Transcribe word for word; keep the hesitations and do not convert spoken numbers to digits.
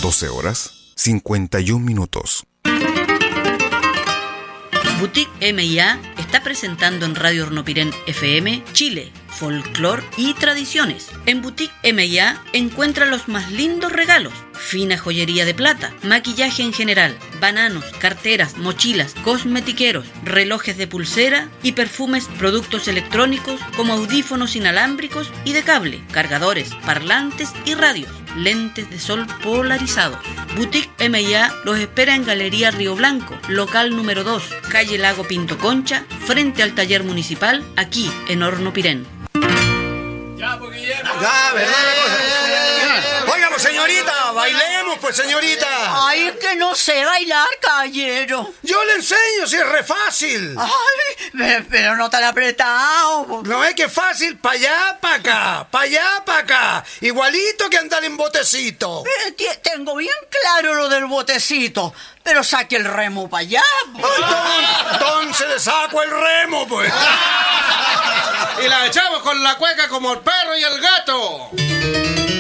doce horas, cincuenta y un minutos. Boutique M y A está presentando en Radio Hornopirén F M Chile, folclor y tradiciones. En Boutique M y A encuentra los más lindos regalos, fina joyería de plata, maquillaje en general, bananos, carteras, mochilas, cosmetiqueros, relojes de pulsera y perfumes, productos electrónicos como audífonos inalámbricos y de cable, cargadores, parlantes y radios, lentes de sol polarizados. Boutique M y A los espera en Galería Río Blanco, local número dos, calle Lago Pinto Concha, frente al taller municipal, aquí en Hornopirén. Ya, pues, Guillermo. Ya, ¿verdad? Oiga, pues, señorita, bailemos, pues, señorita. Ay, es que no sé bailar, caballero. Yo le enseño, si es re fácil. Ay, pero no tan apretado. No es que es fácil, pa' allá, pa' acá, pa' allá, pa' acá. Igualito que andar en botecito. Eh, t- tengo bien claro lo del botecito, pero saque el remo para allá. Entonces le saco el remo, pues. Y la echamos con la cueca como el perro y el gato.